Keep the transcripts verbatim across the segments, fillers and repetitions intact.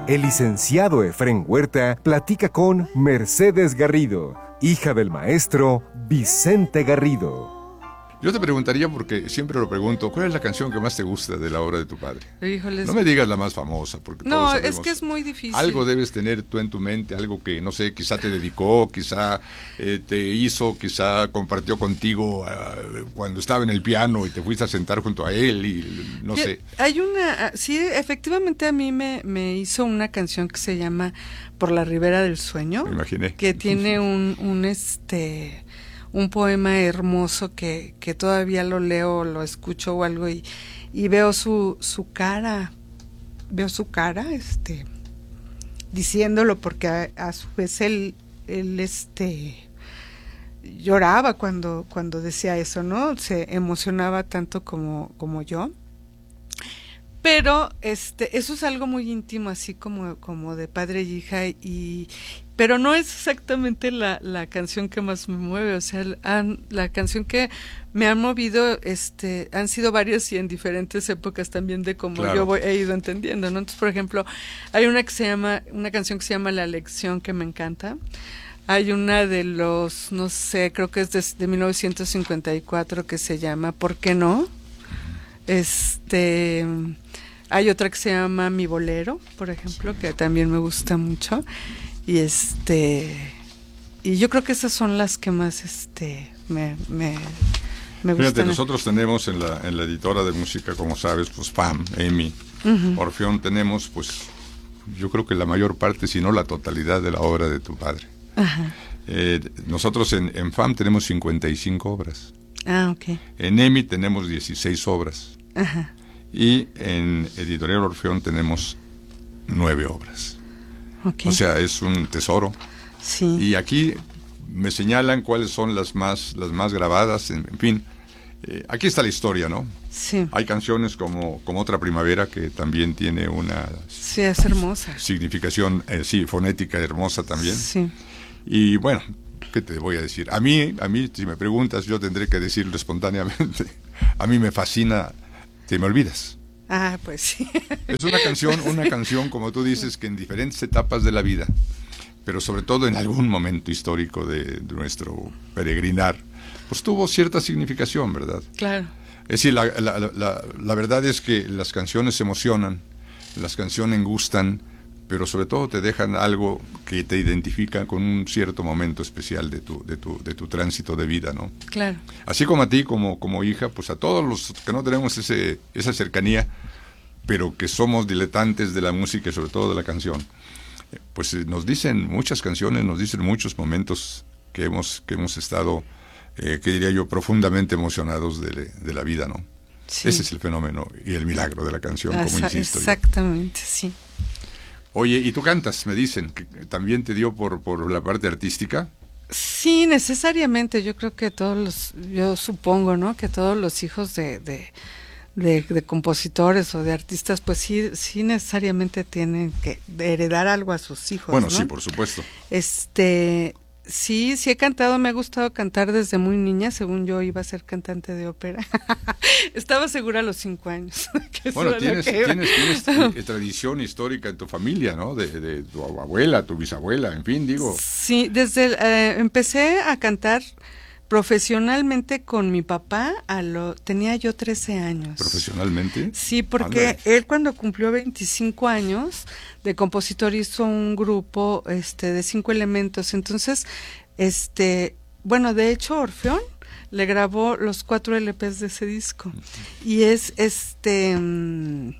El licenciado Efrén Huerta platica con Mercedes Garrido, hija del maestro Vicente Garrido. Yo te preguntaría, porque siempre lo pregunto, ¿cuál es la canción que más te gusta de la obra de tu padre? Híjoles. No me digas la más famosa, porque No, todos sabemos. Es que es muy difícil. Algo debes tener tú en tu mente, algo que, no sé, quizá te dedicó, quizá eh, te hizo, quizá compartió contigo uh, cuando estaba en el piano y te fuiste a sentar junto a él y no que, sé. Hay una, sí, efectivamente a mí me, me hizo una canción que se llama Por la Ribera del Sueño. Me imaginé. Que tiene un, un este... un poema hermoso que, que todavía lo leo, lo escucho o algo y, y veo su, su cara, veo su cara, este, diciéndolo porque a, a su vez él, él, este, lloraba cuando, cuando decía eso, ¿no? Se emocionaba tanto como, como yo. Pero este, eso es algo muy íntimo, así como, como de padre y hija, y pero no es exactamente la, la canción que más me mueve, o sea, han, la canción que me ha movido, este, han sido varias y en diferentes épocas también de cómo claro. yo voy, he ido entendiendo, ¿no? Entonces, por ejemplo, hay una que se llama, una canción que se llama La Lección, que me encanta. Hay una de los, no sé, creo que es de, de mil novecientos cincuenta y cuatro que se llama ¿Por qué no? Este, hay otra que se llama Mi Bolero, por ejemplo, que también me gusta mucho. Y este, y yo creo que esas son las que más este me, me, me gustan. Fíjate, nosotros tenemos en la, en la editora de música, como sabes, pues F A M, EMI, uh-huh. Orfeón, tenemos pues yo creo que la mayor parte, si no la totalidad de la obra de tu padre. Uh-huh. Eh, nosotros en, en F A M tenemos cincuenta y cinco obras. Ah, ok. En EMI tenemos dieciséis obras. Uh-huh. Y en Editorial Orfeón tenemos nueve obras. Okay. O sea, es un tesoro. Sí. Y aquí me señalan cuáles son las más, las más grabadas, en, en fin. Eh, aquí está la historia, ¿no? Sí. Hay canciones como, como Otra Primavera, que también tiene una... Sí, es hermosa. Significación, eh, sí, fonética hermosa también. Sí. Y bueno, ¿qué te voy a decir? A mí, a mí, si me preguntas, yo tendré que decirlo espontáneamente. A mí me fascina Te me olvidas. Ah, pues sí. Es una canción, una canción, como tú dices, que en diferentes etapas de la vida, pero sobre todo en algún momento histórico de, de nuestro peregrinar, pues tuvo cierta significación, ¿verdad? Claro. Es decir, la, la, la, la verdad es que las canciones emocionan, las canciones gustan, pero sobre todo te dejan algo que te identifica con un cierto momento especial de tu, de tu, de tu tránsito de vida, ¿no? Claro. Así como a ti, como, como hija, pues a todos los que no tenemos ese, esa cercanía, pero que somos diletantes de la música y sobre todo de la canción, pues nos dicen muchas canciones, nos dicen muchos momentos que hemos, que hemos estado, eh, que diría yo, profundamente emocionados de, de la vida, ¿no? Sí. Ese es el fenómeno y el milagro de la canción, como Asa, insisto. Exactamente, yo. Sí. Oye, ¿y tú cantas? Me dicen, que también te dio por, por la parte artística. Sí, necesariamente, yo creo que todos los, yo supongo, ¿no? Que todos los hijos de, de, de, de compositores o de artistas, pues sí, sí necesariamente tienen que heredar algo a sus hijos. Bueno, ¿no? sí, por supuesto. Este, sí, sí he cantado, me ha gustado cantar desde muy niña, según yo iba a ser cantante de ópera. Estaba segura a los cinco años. Que bueno, tienes, tienes, tienes eh, tradición histórica en tu familia, ¿no? De, de tu abuela, tu bisabuela, en fin, digo. Sí, desde eh, empecé a cantar profesionalmente con mi papá, a lo tenía yo trece años. ¿Profesionalmente? Sí, porque Andrés. Él cuando cumplió veinticinco años de compositor hizo un grupo este de cinco elementos, entonces, este, bueno, de hecho Orfeón le grabó los cuatro L Pes de ese disco, y es este, um,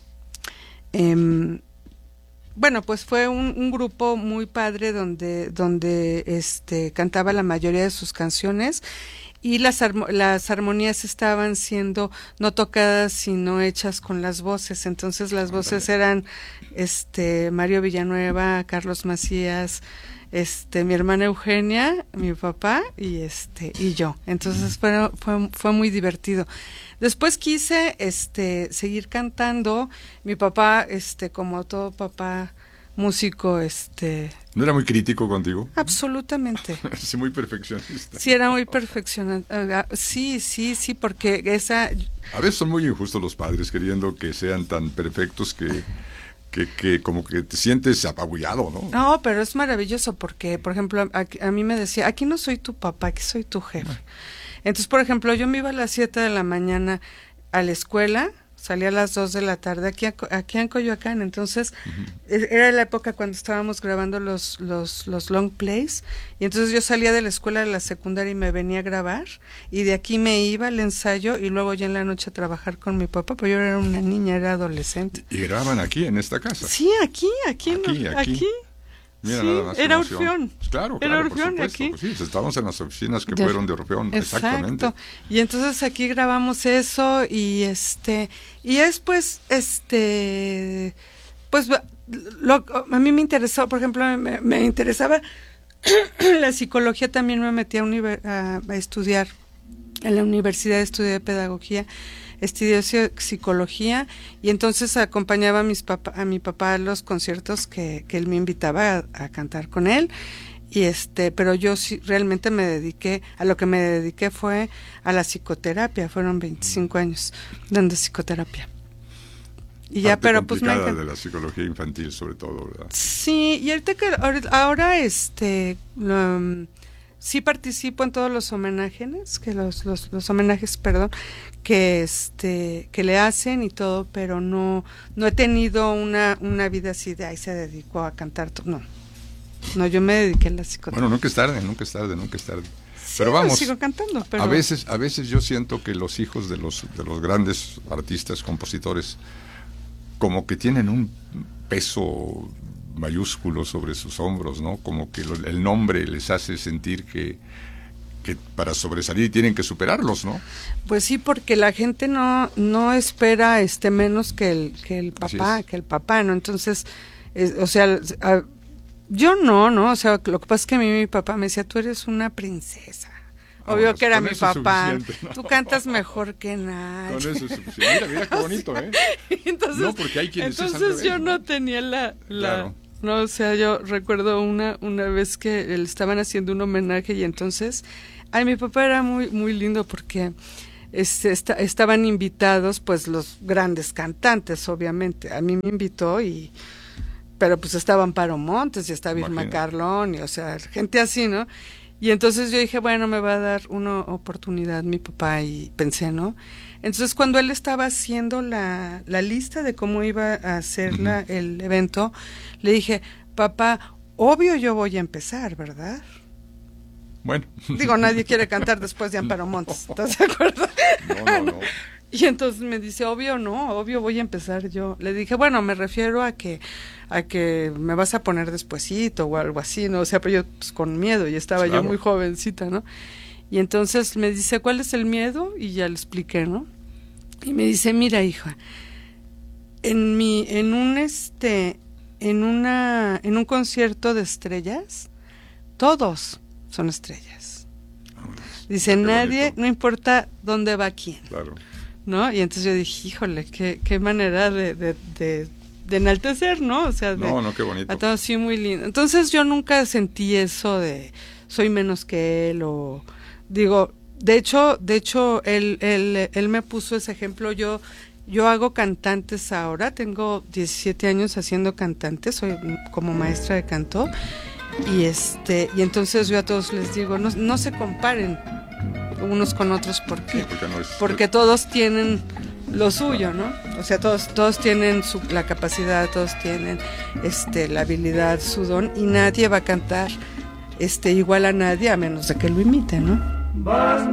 um, bueno, pues fue un, un grupo muy padre donde, donde este cantaba la mayoría de sus canciones, y las, armo, las armonías estaban siendo no tocadas sino hechas con las voces, entonces las voces eran este Mario Villanueva, Carlos Macías, este mi hermana Eugenia, mi papá y este y yo. Entonces fue fue fue muy divertido. Después quise este seguir cantando. Mi papá, este como todo papá músico, este ¿no era muy crítico contigo? Absolutamente. Sí, muy perfeccionista. Sí, era muy perfeccionista. Sí, sí, sí, porque esa... A veces son muy injustos los padres queriendo que sean tan perfectos que, que, que como que te sientes apabullado, ¿no? No, pero es maravilloso porque, por ejemplo, a, a mí me decía, aquí no soy tu papá, aquí soy tu jefe. Entonces, por ejemplo, yo me iba a las siete de la mañana a la escuela, salía a las dos de la tarde aquí, a, aquí en Coyoacán. Entonces, uh-huh. era la época cuando estábamos grabando los, los, los long plays, y entonces yo salía de la escuela de la secundaria y me venía a grabar, y de aquí me iba al ensayo y luego ya en la noche a trabajar con mi papá, pues yo era una niña, era adolescente. ¿Y grababan aquí, en esta casa? Sí, aquí, aquí, aquí. No, aquí. aquí. Mira, sí, nada más era emoción. Orfeón. Claro, claro, era Orfeón por supuesto. aquí. Pues sí, estábamos en las oficinas que de, fueron de Orfeón, exacto. exactamente. Y entonces aquí grabamos eso y este y después este pues lo, a mí me interesó, por ejemplo, me, me interesaba la psicología, también me metí a, univer, a, a estudiar en la universidad, estudié pedagogía. Estudié psicología y entonces acompañaba a, mis papá, a mi papá a los conciertos que, que él me invitaba a, a cantar con él, y este, pero yo sí realmente me dediqué, a lo que me dediqué fue a la psicoterapia, fueron veinticinco años dando psicoterapia. Y ya, pero pues me encanta. De la psicología infantil sobre todo, ¿verdad? Sí, y ahorita que ahora este um, sí participo en todos los homenajes, que los, los, los homenajes, perdón, que este que le hacen y todo, pero no no he tenido una una vida así de ahí se dedicó a cantar, no. No, yo me dediqué a la psicoterapia. Bueno, nunca es tarde, nunca es tarde, nunca es tarde. Sí, pero vamos, sigo cantando, pero a veces a veces yo siento que los hijos de los de los grandes artistas, compositores, como que tienen un peso mayúsculo sobre sus hombros, ¿no? Como que lo, el nombre les hace sentir que que para sobresalir tienen que superarlos, ¿no? Pues sí, porque la gente no no espera este menos que el que el papá, que el papá, ¿no? Entonces, es, o sea, a, yo no, ¿no? O sea, lo que pasa es que a mí mi papá me decía, tú eres una princesa. Obvio no, que era mi papá. ¿No? Tú cantas mejor que nadie. Con eso es suficiente. Mira, mira qué bonito, ¿eh? Entonces, no, porque hay quienes entonces yo no tenía la... la claro. No, o sea, yo recuerdo una una vez que le estaban haciendo un homenaje y entonces, ay, mi papá era muy muy lindo porque este, esta, estaban invitados pues los grandes cantantes, obviamente. A mí me invitó y, pero pues estaban Amparo Montes y estaba Irma Carlón y, o sea, gente así, ¿no? Y entonces yo dije, bueno, me va a dar una oportunidad mi papá y pensé, ¿no? Entonces cuando él estaba haciendo la, la lista de cómo iba a hacer uh-huh. la, el evento, le dije, papá, obvio yo voy a empezar, ¿verdad? Bueno. Digo, nadie quiere cantar después de Amparo Montes, ¿estás de acuerdo? No, no, no. Y entonces me dice, obvio no, obvio voy a empezar yo. Le dije, bueno, me refiero a que a que me vas a poner despuesito o algo así, ¿no? O sea, pero yo pues, con miedo, y estaba claro. yo muy jovencita, ¿no? Y entonces me dice, ¿cuál es el miedo? Y ya le expliqué, ¿no? Y me dice, mira, hija, en mi, en un este, en una, en un concierto de estrellas, todos son estrellas. Dice, nadie, no importa dónde va quién. Claro. ¿No? Y entonces yo dije, híjole, qué, qué manera de, de, de, de enaltecer, ¿no? O sea, de, no, no, qué bonito. A todo sí, muy lindo. Entonces yo nunca sentí eso de soy menos que él o digo, de hecho, de hecho él, él, él me puso ese ejemplo. Yo, yo hago cantantes ahora, tengo diecisiete años haciendo cantantes, soy como maestra de canto y este, y entonces yo a todos les digo, no, no se comparen unos con otros porque sí, porque, no es, porque todos tienen lo suyo, ¿no? O sea, todos todos tienen su, la capacidad, todos tienen este la habilidad, su don, y nadie va a cantar este igual a nadie a menos de que lo imite, ¿no?